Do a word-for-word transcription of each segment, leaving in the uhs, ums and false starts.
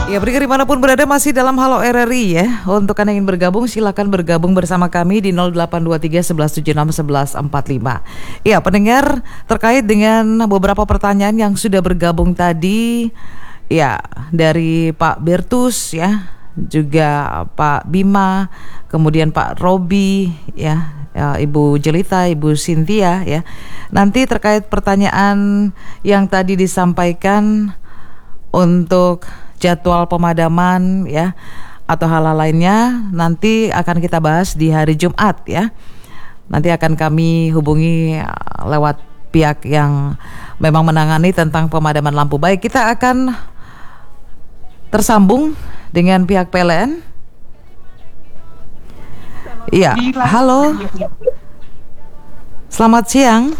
Ya, pendengar dimanapun berada masih dalam Halo R R I ya. Untuk Anda yang ingin bergabung silakan bergabung bersama kami di nol delapan dua tiga satu satu tujuh enam satu satu empat lima. Ya, pendengar, terkait dengan beberapa pertanyaan yang sudah bergabung tadi ya, dari Pak Bertus ya, juga Pak Bima, kemudian Pak Robi ya, ya, Ibu Jelita, Ibu Cynthia ya. Nanti terkait pertanyaan yang tadi disampaikan untuk jadwal pemadaman ya atau hal-hal lainnya nanti akan kita bahas di hari Jumat ya. Nanti akan kami hubungi lewat pihak yang memang menangani tentang pemadaman lampu. Baik, kita akan tersambung dengan pihak P L N. Iya, halo. Selamat siang.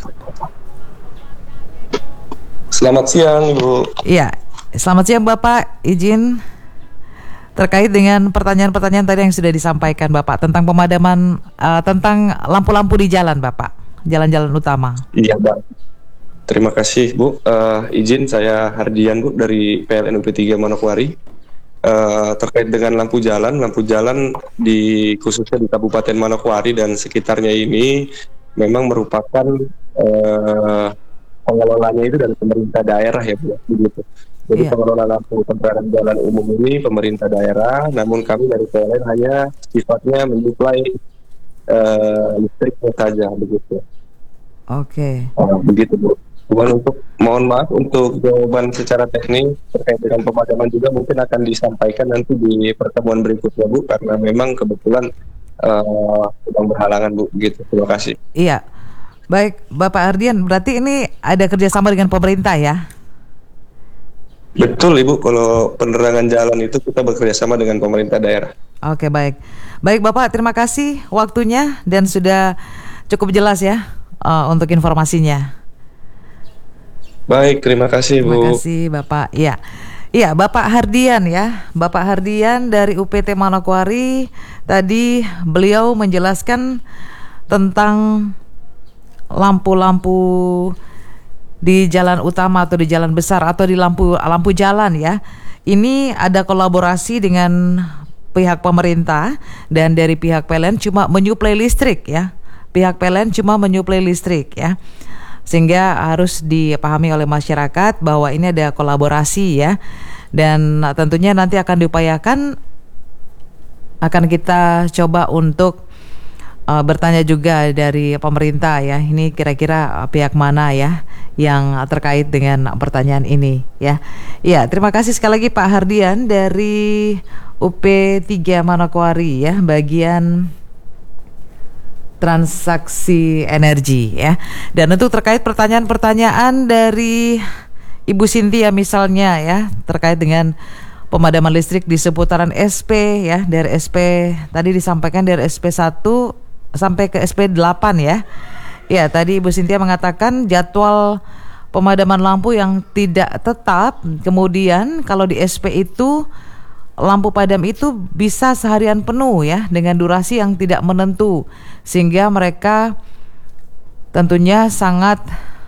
Selamat siang, Ibu. Iya. Selamat siang Bapak, izin terkait dengan pertanyaan-pertanyaan tadi yang sudah disampaikan Bapak tentang pemadaman uh, tentang lampu-lampu di jalan Bapak, jalan-jalan utama. Iya, Mbak. Terima kasih, Bu. Uh, izin saya Hardian, Bu, dari P L N U P tiga Manokwari. Uh, terkait dengan lampu jalan, lampu jalan di khususnya di Kabupaten Manokwari dan sekitarnya ini memang merupakan uh, pengelolanya itu dari pemerintah daerah ya, Bu, begitu. Jadi yeah. Pengelola lampu penerangan jalan umum ini pemerintah daerah, namun kami dari P L N hanya sifatnya menyuplai uh, listriknya saja, begitu. Oke. Okay. Uh, begitu, Bu. Cuman untuk mohon maaf untuk jawaban secara teknis terkait dengan pemadaman juga mungkin akan disampaikan nanti di pertemuan berikutnya, Bu, karena memang kebetulan uh, sedang berhalangan, Bu. Begitu. Terima kasih. Iya. Baik, Bapak Ardian, berarti ini ada kerjasama dengan pemerintah ya? Betul, Ibu, kalau penerangan jalan itu kita bekerja sama dengan pemerintah daerah. Oke, baik. Baik Bapak, terima kasih waktunya dan sudah cukup jelas ya uh, untuk informasinya. Baik, terima kasih, Bu. Terima kasih Bapak. Iya. Iya, Bapak Hardian ya. Bapak Hardian dari U P T Manokwari. Tadi beliau menjelaskan tentang lampu-lampu di jalan utama atau di jalan besar atau di lampu lampu jalan ya. Ini ada kolaborasi dengan pihak pemerintah dan dari pihak P L N cuma menyuplai listrik ya. Pihak P L N cuma menyuplai listrik ya. Sehingga harus dipahami oleh masyarakat bahwa ini ada kolaborasi ya. Dan tentunya nanti akan diupayakan, akan kita coba untuk Uh, bertanya juga dari pemerintah ya, ini kira-kira uh, pihak mana ya yang terkait dengan pertanyaan ini ya. Ya, terima kasih sekali lagi Pak Hardian dari U P tiga Manokwari ya, bagian transaksi energi ya. Dan untuk terkait pertanyaan-pertanyaan dari Ibu Cynthia misalnya ya, terkait dengan pemadaman listrik di seputaran S P ya, dari S P tadi disampaikan dari S P satu sampai ke S P delapan ya. Ya, tadi Ibu Cynthia mengatakan jadwal pemadaman lampu yang tidak tetap. Kemudian kalau di S P itu lampu padam itu bisa seharian penuh ya, dengan durasi yang tidak menentu. Sehingga mereka tentunya sangat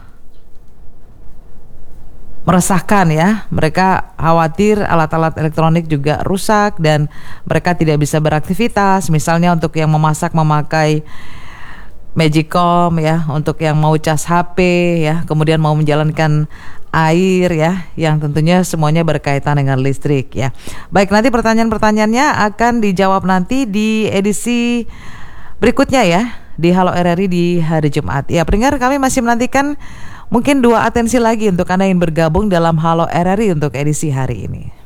meresahkan ya. Mereka khawatir alat-alat elektronik juga rusak dan mereka tidak bisa beraktivitas. Misalnya untuk yang memasak memakai Magicom ya, untuk yang mau cas H P ya, kemudian mau menjalankan air ya, yang tentunya semuanya berkaitan dengan listrik ya. Baik, nanti pertanyaan-pertanyaannya akan dijawab nanti di edisi berikutnya ya, di Halo R R I di hari Jumat. Ya, pendengar, kami masih menantikan mungkin dua atensi lagi untuk Anda yang bergabung dalam Halo R R I untuk edisi hari ini.